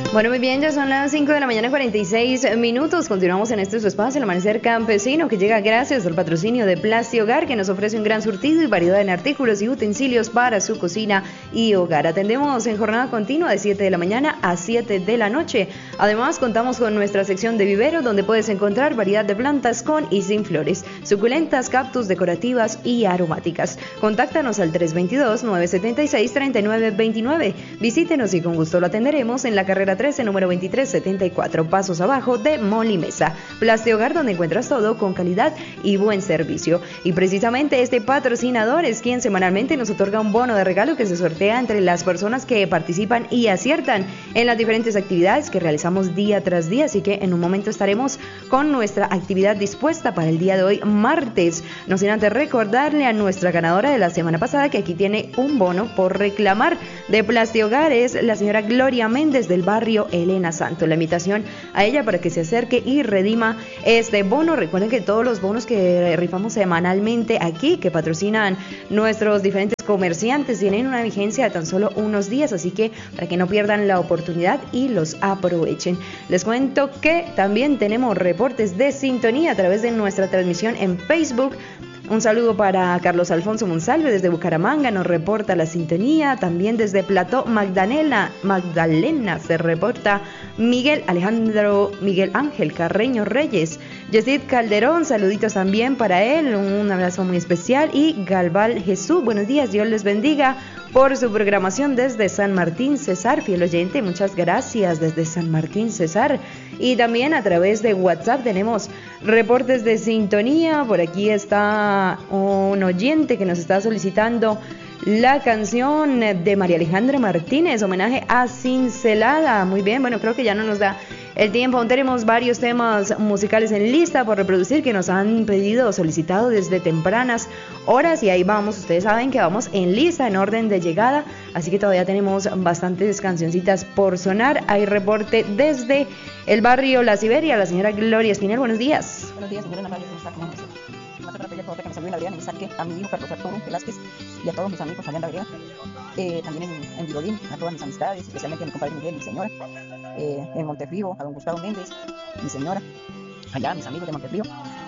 Bueno, muy bien, ya son las 5 de la mañana, 46 minutos. Continuamos en este su espacio, el Amanecer Campesino, que llega gracias al patrocinio de Plasti Hogar, que nos ofrece un gran surtido y variedad en artículos y utensilios para su cocina y hogar. Atendemos en jornada continua de 7 de la mañana a 7 de la noche. Además, contamos con nuestra sección de vivero, donde puedes encontrar variedad de plantas con y sin flores, suculentas, cactus, decorativas y aromáticas. Contáctanos al 322-976-3929. Visítenos y con gusto lo atenderemos en la carrera 13, número 2374, pasos abajo de Molimesa. Plasti Hogar, donde encuentras todo con calidad y buen servicio. Y precisamente este patrocinador es quien semanalmente nos otorga un bono de regalo que se sortea entre las personas que participan y aciertan en las diferentes actividades que realizamos día tras día. Así que en un momento estaremos con nuestra actividad dispuesta para el día de hoy, martes. No sin antes recordarle a nuestra ganadora de la semana pasada que aquí tiene un bono por reclamar de Plasti Hogar. Es la señora Gloria Méndez del barrio Elena Santo. La invitación a ella para que se acerque y redima este bono. Recuerden que todos los bonos que rifamos semanalmente aquí, que patrocinan nuestros diferentes comerciantes, tienen una vigencia de tan solo unos días, así que para que no pierdan la oportunidad y los aprovechen. Les cuento que también tenemos reportes de sintonía a través de nuestra transmisión en Facebook. Un saludo para Carlos Alfonso Monsalve desde Bucaramanga, nos reporta la sintonía. También desde Plató Magdalena se reporta Miguel Ángel Carreño Reyes. Yesid Calderón, saluditos también para él, un abrazo muy especial. Y Galval Jesús, buenos días, Dios les bendiga por su programación desde San Martín Cesar, fiel oyente, muchas gracias desde San Martín Cesar. Y también a través de WhatsApp tenemos reportes de sintonía. Por aquí está un oyente que nos está solicitando la canción de María Alejandra Martínez, homenaje a Cincelada. Muy bien, bueno, creo que ya no nos da el tiempo. Aún tenemos varios temas musicales en lista por reproducir que nos han pedido o solicitado desde tempranas horas, y ahí vamos. Ustedes saben que vamos en lista, en orden de llegada, así que todavía tenemos bastantes cancioncitas por sonar. Hay reporte desde el barrio La Siberia, la señora Gloria Espinel, buenos días. Buenos días, señora Natalia, ¿cómo está? ¿Cómo está? Más otra bella que me salió en Adrián, en Saque, a mi hijo Carlos Arturo Velázquez y a todos mis amigos allá en la vereda, también en Vidolín, a todas mis amistades, especialmente a mi compadre Miguel, mi señora, en Montefrío, a don Gustavo Méndez, mi señora, allá a mis amigos de Montefrío,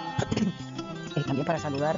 también para saludar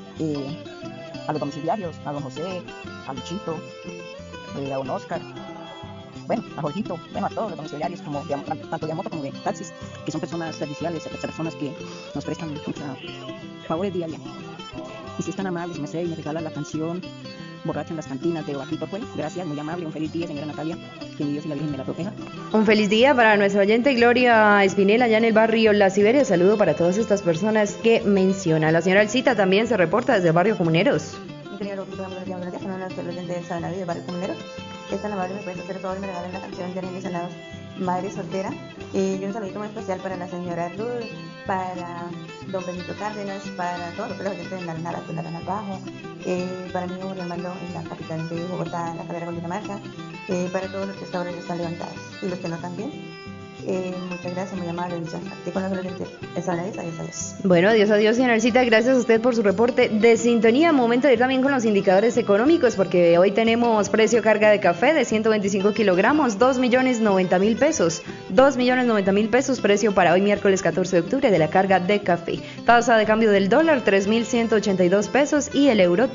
a los domiciliarios, a don José, a Luchito, a don Oscar, bueno, a Jorgito, bueno, a todos los domiciliarios, como tanto de moto como de taxis, que son personas serviciales, personas que nos prestan muchos favores día a día. Y si están amables, me regalan la canción Borracho en las cantinas de Oaquito Pueblo. Gracias, muy amable, un feliz día, señora Natalia, que mi Dios y la Virgen me la proteja. Un feliz día para nuestra oyente Gloria Espinel allá en el barrio La Siberia. Saludo para todas estas personas que menciona. La señora Alcita también se reporta desde el barrio Comuneros. Mi querido buenos días, son unos oyentes del Sabanaví del barrio Comuneros. Es tan amable, me puedes hacer todo y me regalan la canción de Arely Sanados, Madre Soltera. Y un saludito muy especial para la señora Ruth, para don Benito Cárdenas, para todos los oyentes de Narnara, de Narnara Bajo, para mi hijo Armando en la capital de Bogotá, en la carrera Cundinamarca, para todos los que hasta ahora ya están levantados y los que no también. Muchas gracias, muy amable. Con los oyentes, adiós. Bueno, adiós, señora Alcita. Gracias a usted por su reporte de sintonía. Momento de ir también con los indicadores económicos, porque hoy tenemos precio carga de café de 125 kilogramos, 2.090.000 pesos. 2.090.000 pesos, precio para hoy miércoles 14 de octubre de la carga de café. Tasa de cambio del dólar, 3.182 pesos y el euro,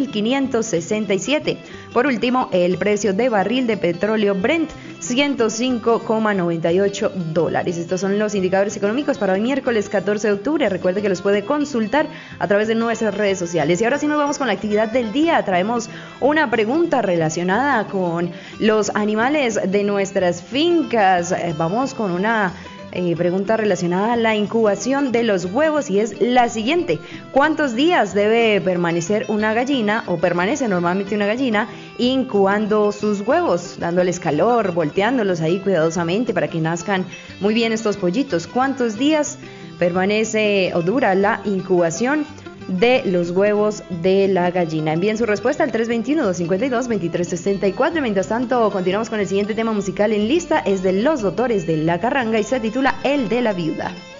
3.567. Por último, el precio de barril de petróleo Brent, $105,98. Estos son los indicadores económicos para hoy miércoles 14 de octubre. Recuerde que los puede consultar a través de nuestras redes sociales. Y ahora sí nos vamos con la actividad del día. Traemos una pregunta relacionada con los animales de nuestras fincas. Vamos con una pregunta relacionada a la incubación de los huevos, y es la siguiente: ¿cuántos días debe permanecer una gallina, o permanece normalmente una gallina, incubando sus huevos, dándoles calor, volteándolos ahí cuidadosamente para que nazcan muy bien estos pollitos? ¿Cuántos días permanece o dura la incubación de los huevos de la gallina? Envíen su respuesta al 321-252-2364. Mientras tanto, continuamos con el siguiente tema musical en lista. Es de Los Doctores de la Carranga y se titula El de la Viuda.